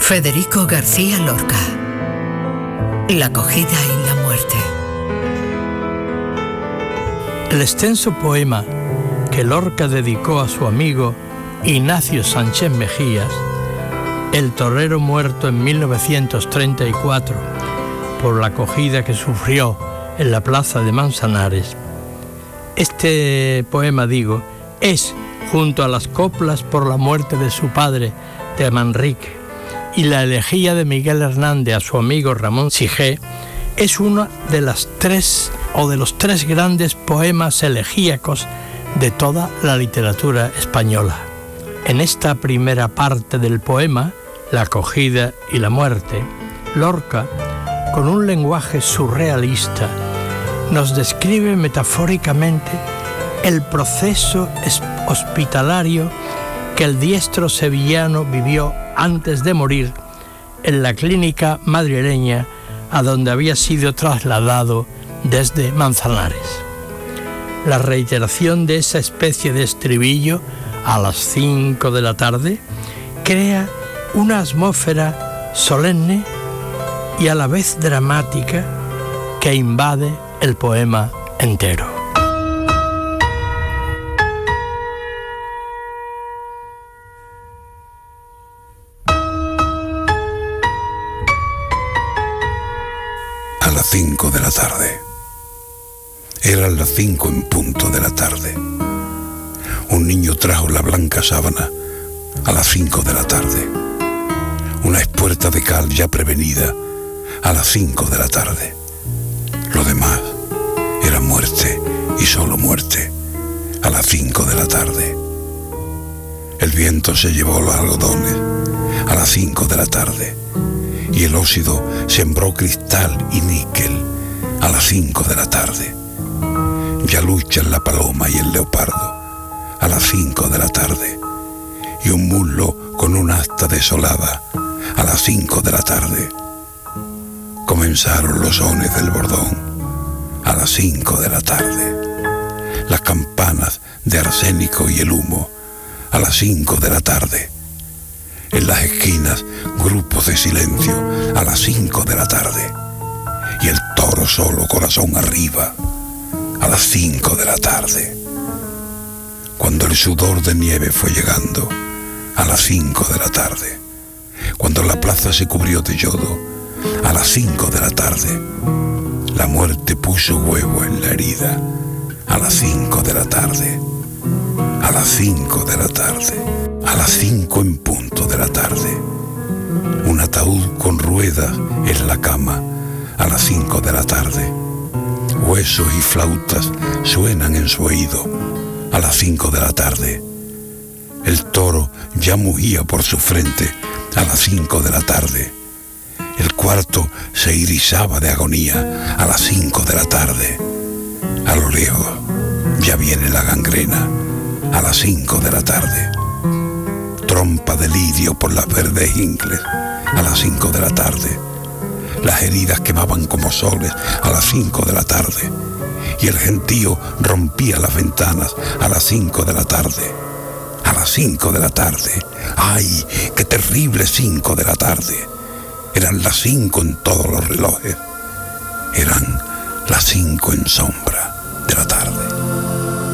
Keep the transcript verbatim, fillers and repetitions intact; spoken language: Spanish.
Federico García Lorca. La acogida y la muerte. El extenso poema que Lorca dedicó a su amigo Ignacio Sánchez Mejías, el torero muerto en mil novecientos treinta y cuatro por la acogida que sufrió en la plaza de Manzanares. Este poema, digo, es, junto a las coplas por la muerte de su padre, de Manrique, y la elegía de Miguel Hernández a su amigo Ramón Sigé, es una de las tres o de los tres grandes poemas elegíacos de toda la literatura española. En esta primera parte del poema, La acogida y la muerte, Lorca, con un lenguaje surrealista, nos describe metafóricamente el proceso hospitalario que el diestro sevillano vivió antes de morir en la clínica madrileña a donde había sido trasladado desde Manzanares. La reiteración de esa especie de estribillo a las cinco de la tarde crea una atmósfera solemne y a la vez dramática que invade el poema entero. A las cinco de la tarde. Eran las cinco en punto de la tarde. Un niño trajo la blanca sábana a las cinco de la tarde. Una espuerta de cal ya prevenida a las cinco de la tarde. Lo demás era muerte y solo muerte a las cinco de la tarde. El viento se llevó los algodones a las cinco de la tarde y el óxido sembró cristal y níquel a las cinco de la tarde. Ya luchan la paloma y el leopardo a las cinco de la tarde y un muslo con un asta desolada a las cinco de la tarde. Comenzaron los sones del bordón a las cinco de la tarde. Las campanas de arsénico y el humo a las cinco de la tarde. En las esquinas, grupos de silencio a las cinco de la tarde. Y el toro solo, corazón arriba, a las cinco de la tarde. Cuando el sudor de nieve fue llegando, a las cinco de la tarde. Cuando la plaza se cubrió de yodo, a las cinco de la tarde. La muerte puso huevo en la herida, a las cinco de la tarde. A las cinco de la tarde. A las cinco en punto de la tarde. Un ataúd con ruedas en la cama, a las cinco de la tarde. Huesos y flautas suenan en su oído, a las cinco de la tarde. El toro ya mugía por su frente, a las cinco de la tarde. El cuarto se irisaba de agonía, a las cinco de la tarde. A lo lejos ya viene la gangrena, a las cinco de la tarde. Trompa de lidio por las verdes ingles, a las cinco de la tarde. Las heridas quemaban como soles a las cinco de la tarde. Y el gentío rompía las ventanas a las cinco de la tarde. A las cinco de la tarde. ¡Ay, qué terrible cinco de la tarde! Eran las cinco en todos los relojes. Eran las cinco en sombra de la tarde.